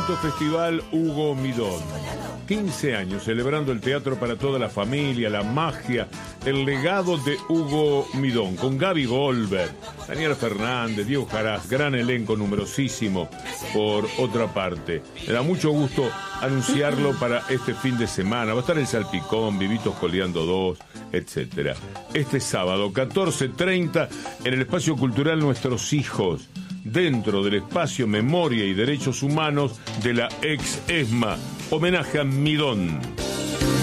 quinto Festival Hugo Midón. 15 años celebrando el teatro para toda la familia, la magia, el legado de Hugo Midón, con Gaby Goldberg, Daniel Fernández, Diego Jarás, gran elenco, numerosísimo, por otra parte. Me da mucho gusto anunciarlo para este fin de semana. Va a estar el Salpicón, Vivitos Coleando 2, etcétera. Este sábado, 14:30, en el Espacio Cultural Nuestros Hijos, dentro del espacio Memoria y Derechos Humanos de la ex ESMA. Homenaje a Midón.